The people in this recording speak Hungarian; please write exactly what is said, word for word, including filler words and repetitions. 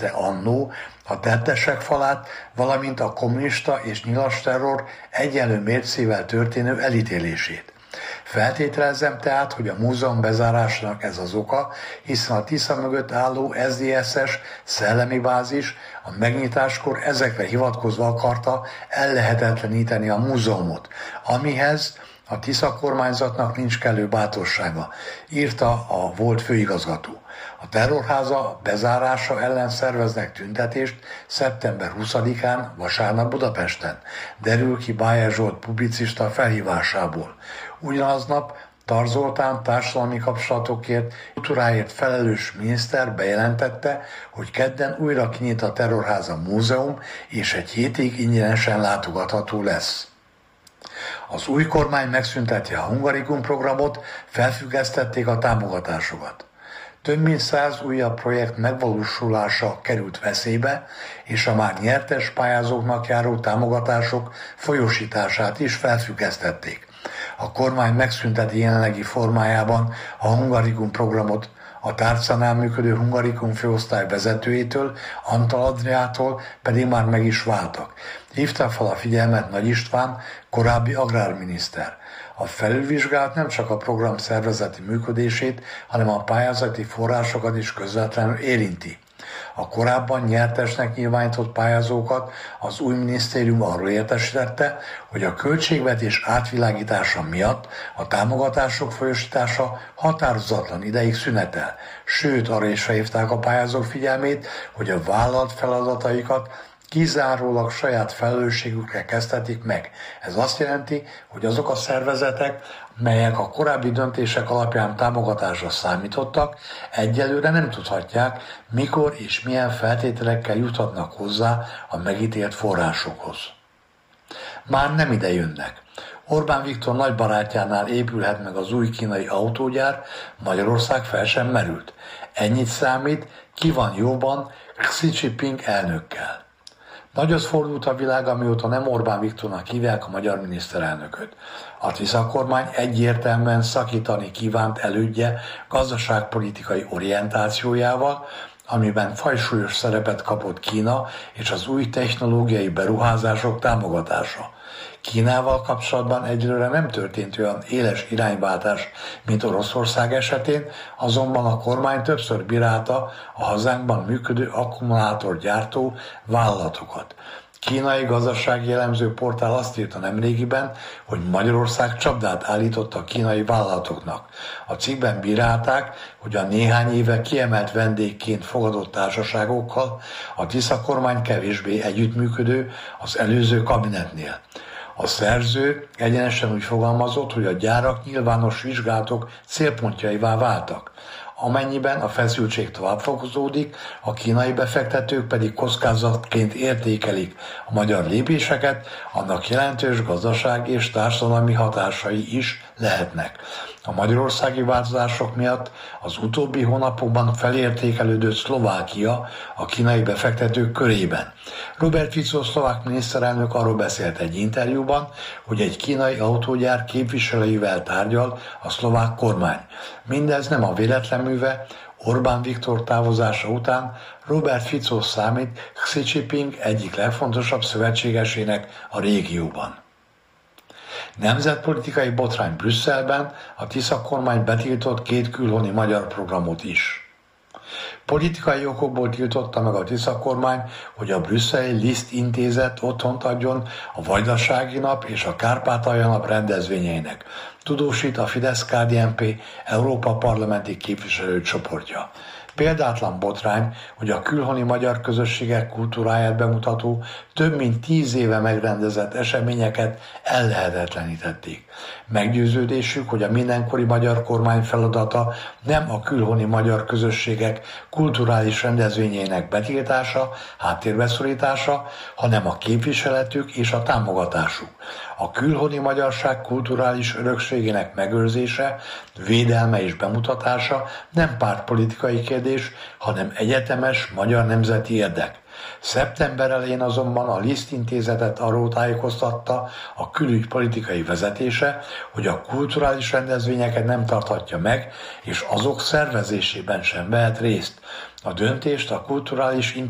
jellemezte annó a tettesek falát, valamint a kommunista és nyilas terror egyenlő mércével történő elítélését. Feltételezem tehát, hogy a múzeum bezárásának ez az oka, hiszen a Tisza mögött álló es zé es-es szellemi bázis a megnyitáskor ezekre hivatkozva akarta ellehetetleníteni a múzeumot, amihez a Tisza kormányzatnak nincs kellő bátorsága, írta a volt főigazgató. A terrorháza bezárása ellen szerveznek tüntetést szeptember huszadikán, vasárnap Budapesten, derül ki Bájer Zsolt publicista felhívásából. Ugyanaznap Tar Zoltán társadalmi kapcsolatokért, kultúráért felelős miniszter bejelentette, hogy kedden újra kinyit a terrorháza múzeum, és egy hétig ingyenesen látogatható lesz. Az új kormány megszüntette a Hungarikum programot, felfüggesztették a támogatásokat. Több mint száz újabb projekt megvalósulása került veszélybe, és a már nyertes pályázóknak járó támogatások folyósítását is felfüggesztették. A kormány megszünteti jelenlegi formájában a Hungarikum programot, a tárcánál működő Hungarikum főosztály vezetőjétől, Antal Adriától pedig már meg is váltak. Hívta fel a figyelmet Nagy István, korábbi agrárminiszter. A felülvizsgálat nem csak a program szervezeti működését, hanem a pályázati forrásokat is közvetlenül érinti. A korábban nyertesnek nyilvánított pályázókat az új minisztérium arról értesítette, hogy a költségvetés átvilágítása miatt a támogatások folyosítása határozatlan ideig szünetel, sőt arra is felhívták a pályázók figyelmét, hogy a vállalt feladataikat kizárólag saját felelősségükre kezdhetik meg. Ez azt jelenti, hogy azok a szervezetek, melyek a korábbi döntések alapján támogatásra számítottak, egyelőre nem tudhatják, mikor és milyen feltételekkel juthatnak hozzá a megítélt forrásokhoz. Már nem ide jönnek. Orbán Viktor nagy barátjánál épülhet meg az új kínai autógyár, Magyarország fel sem merült. Ennyit számít, ki van jóban Xi Jinping elnökkel. Nagyot fordult a világ, amióta nem Orbán Viktornak hívják a magyar miniszterelnököt. A Tisza kormány egyértelműen szakítani kívánt elődje gazdaságpolitikai orientációjával, amiben fajsúlyos szerepet kapott Kína és az új technológiai beruházások támogatása. Kínával kapcsolatban egyelőre nem történt olyan éles irányváltás, mint Oroszország esetén, azonban a kormány többször bírálta a hazánkban működő akkumulátorgyártó vállalatokat. Kínai gazdasági jellemző portál azt írta nemrégiben, hogy Magyarország csapdát állított a kínai vállalatoknak. A cikkben bírálták, hogy a néhány éve kiemelt vendégként fogadott társaságokkal a Tisza kormány kevésbé együttműködő az előző kabinetnél. A szerző egyenesen úgy fogalmazott, hogy a gyárak nyilvános vizsgálatok célpontjaivá váltak. Amennyiben a feszültség tovább fokozódik, a kínai befektetők pedig kockázatként értékelik a magyar lépéseket, annak jelentős gazdasági és társadalmi hatásai is lehetnek. A magyarországi változások miatt az utóbbi hónapokban felértékelődött Szlovákia a kínai befektetők körében. Robert Fico szlovák miniszterelnök arról beszélt egy interjúban, hogy egy kínai autógyár képviselőivel tárgyal a szlovák kormány. Mindez nem a véletlen műve, Orbán Viktor távozása után Robert Fico számít Xi Jinping egyik legfontosabb szövetségesének a régióban. Nemzetpolitikai botrány Brüsszelben, a Tisza kormány betiltott két külhoni magyar programot is. Politikai okokból tiltotta meg a Tisza kormány, hogy a brüsszeli Liszt intézet otthont adjon a Vajdasági Nap és a Kárpátalja Nap rendezvényeinek, tudósít a Fidesz-ká dé en pé Európa parlamenti képviselőcsoportja. Példátlan botrány, hogy a külhoni magyar közösségek kultúráját bemutató, több mint tíz éve megrendezett eseményeket ellehetetlenítették. Meggyőződésük, hogy a mindenkori magyar kormány feladata nem a külhoni magyar közösségek kulturális rendezvényeinek betiltása, háttérbeszorítása, hanem a képviseletük és a támogatásuk. A külhoni magyarság kulturális örökségének megőrzése, védelme és bemutatása nem pártpolitikai kérdés, hanem egyetemes magyar nemzeti érdek. Szeptember elején azonban a Liszt intézetet arról tájékoztatta a külügypolitikai vezetése, hogy a kulturális rendezvényeket nem tarthatja meg, és azok szervezésében sem vehet részt. A döntést a kulturális